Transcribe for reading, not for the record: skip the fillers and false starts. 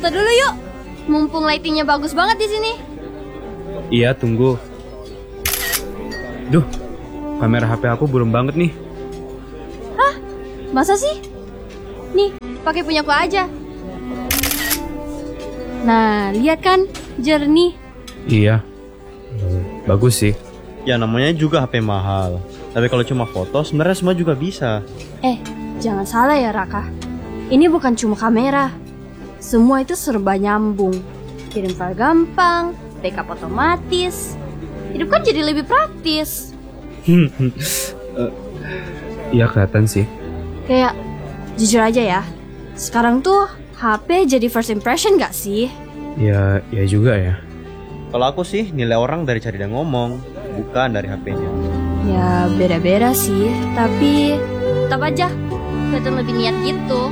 foto dulu yuk. Mumpung lightingnya bagus banget di sini. Iya, tunggu. Duh, kamera HP aku burem banget nih. Hah? Masa sih? Nih, pakai punyaku aja. Nah, lihat kan, jernih. Iya, bagus sih. Ya namanya juga HP mahal. Tapi kalau cuma foto sebenarnya semua juga bisa. Jangan salah ya Raka. Ini bukan cuma kamera. Semua itu serba nyambung. Kirim file gampang, backup otomatis. Hidup kan jadi lebih praktis. Iya kelihatan sih. Kayak, jujur aja ya, sekarang tuh HP jadi first impression gak sih? Ya juga ya. Kalau aku sih nilai orang dari cara dia ngomong, bukan dari HP-nya. Ya beda-beda sih, tapi tetap aja kelihatan lebih niat gitu.